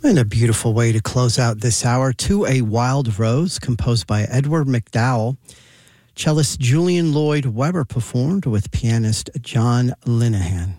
And a beautiful way to close out this hour, To a Wild Rose, composed by Edward McDowell. Cellist Julian Lloyd Webber performed with pianist John Linehan.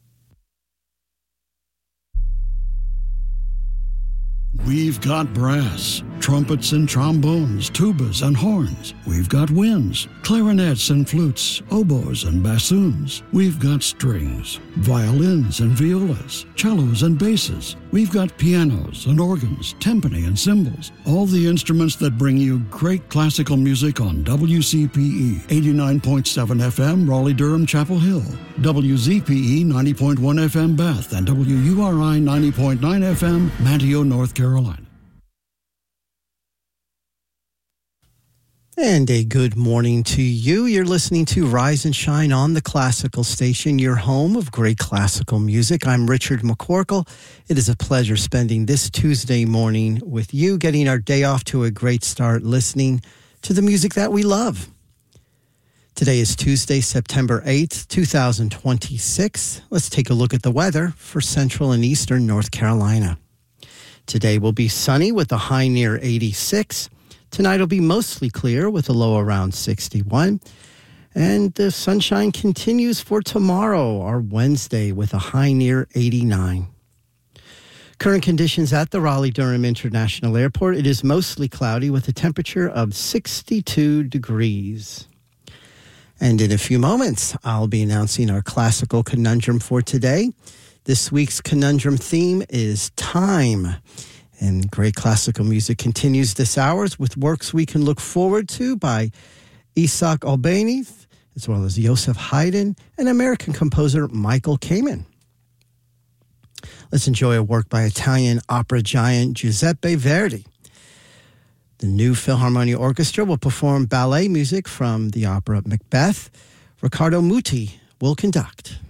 We've got brass, trumpets and trombones, tubas and horns. We've got winds, clarinets and flutes, oboes and bassoons. We've got strings, violins and violas, cellos and basses. We've got pianos and organs, timpani and cymbals. All the instruments that bring you great classical music on WCPE 89.7 FM, Raleigh-Durham, Chapel Hill, WZPE 90.1 FM, Bath, and WURI 90.9 FM, Manteo, North Carolina. And a good morning to you. You're listening to Rise and Shine on the Classical Station, your home of great classical music. I'm Richard McCorkle. It is a pleasure spending this Tuesday morning with you, getting our day off to a great start, listening to the music that we love. Today is Tuesday, September 8th, 2026. Let's take a look at the weather for central and eastern North Carolina. Today will be sunny with a high near 86. Tonight will be mostly clear with a low around 61. And the sunshine continues for tomorrow, our Wednesday, with a high near 89. Current conditions at the Raleigh-Durham International Airport. It is mostly cloudy with a temperature of 62 degrees. And in a few moments, I'll be announcing our classical conundrum for today. This week's conundrum theme is time. And great classical music continues this hour with works we can look forward to by Isaac Albéniz, as well as Joseph Haydn and American composer Michael Kamen. Let's enjoy a work by Italian opera giant Giuseppe Verdi. The New Philharmonia Orchestra will perform ballet music from the opera Macbeth. Riccardo Muti will conduct.